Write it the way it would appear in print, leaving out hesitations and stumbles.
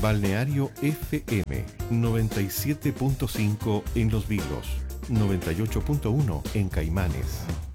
Balneario FM 97.5 en Los Vilos, 98.1 en Caimanes.